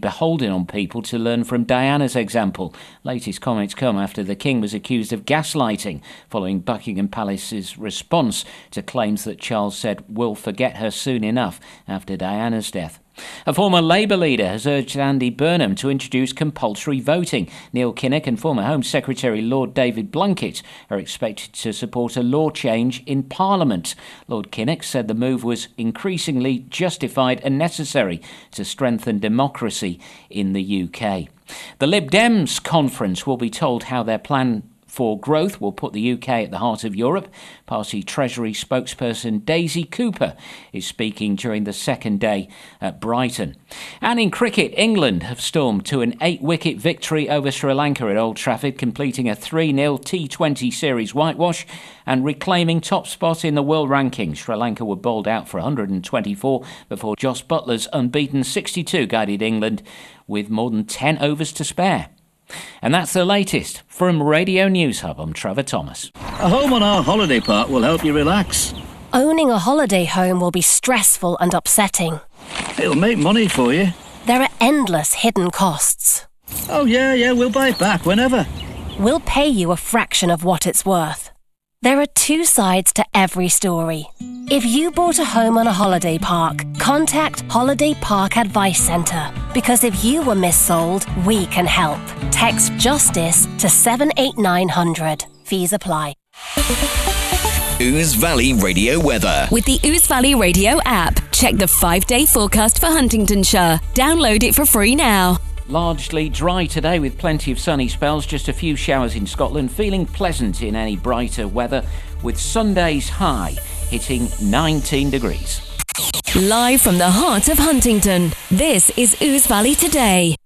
beholden on people to learn from Diana's example. Latest comments come after the King was accused of gaslighting following Buckingham Palace's response to claims that Charles said we'll forget her soon enough after Diana's death. A former Labour leader has urged Andy Burnham to introduce compulsory voting. Neil Kinnock and former Home Secretary Lord David Blunkett are expected to support a law change in Parliament. Lord Kinnock said the move was increasingly justified and necessary to strengthen democracy in the UK. The Lib Dems conference will be told how their plan for growth will put the UK at the heart of Europe. Party Treasury spokesperson Daisy Cooper is speaking during the second day at Brighton. And in cricket, England have stormed to an 8-wicket victory over Sri Lanka at Old Trafford, completing a 3-0 T20 series whitewash and reclaiming top spot in the world rankings. Sri Lanka were bowled out for 124 before Jos Buttler's unbeaten 62 guided England with more than 10 overs to spare. And that's the latest. From Radio News Hub, I'm Trevor Thomas. A home on our holiday park will help you relax. Owning a holiday home will be stressful and upsetting. It'll make money for you. There are endless hidden costs. Oh yeah, we'll buy it back whenever. We'll pay you a fraction of what it's worth. There are two sides to every story. If you bought a home on a holiday park, contact Holiday Park Advice Centre. Because if you were missold, we can help. Text JUSTICE to 78900. Fees apply. Ouse Valley Radio weather. With the Ouse Valley Radio app, check the 5-day forecast for Huntingdonshire. Download it for free now. Largely dry today with plenty of sunny spells, just a few showers in Scotland, feeling pleasant in any brighter weather with Sunday's high hitting 19 degrees. Live from the heart of Huntingdon, this is Ouse Valley Today.